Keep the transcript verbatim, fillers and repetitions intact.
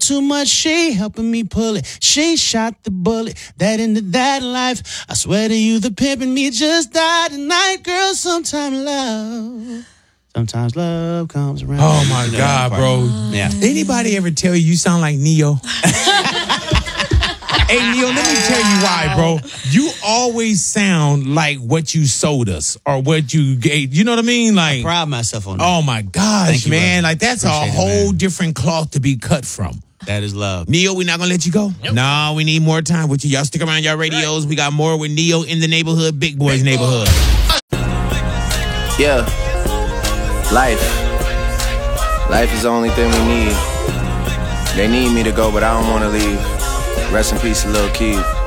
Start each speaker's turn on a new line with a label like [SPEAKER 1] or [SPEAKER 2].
[SPEAKER 1] too much. She helping me pull it. She shot the bullet that into that life. I swear to you, the pimp in me just died tonight, girl. Sometimes love, sometimes love comes around.
[SPEAKER 2] Oh my
[SPEAKER 1] You know,
[SPEAKER 2] God, bro.
[SPEAKER 1] Yeah.
[SPEAKER 2] Anybody ever tell you you sound like Neo? Hey, Neo, let me tell you why, bro. You always sound like what you sold us or what you gave. You know what I mean? Like,
[SPEAKER 1] I pride myself on that.
[SPEAKER 2] Oh my gosh,
[SPEAKER 1] Thank you,
[SPEAKER 2] man.
[SPEAKER 1] brother.
[SPEAKER 2] Like, that's
[SPEAKER 1] Appreciate
[SPEAKER 2] a
[SPEAKER 1] it,
[SPEAKER 2] whole
[SPEAKER 1] man.
[SPEAKER 2] different cloth to be cut from.
[SPEAKER 1] That is love.
[SPEAKER 2] Neo, we're not gonna let you go. Nope. No, we need more time with you. Y'all stick around y'all radios. We got more with Neo in the neighborhood, Big Boys neighborhood.
[SPEAKER 3] Yeah. Life. Life is the only thing we need. They need me to go, but I don't want to leave. Rest in peace, Lil Keith.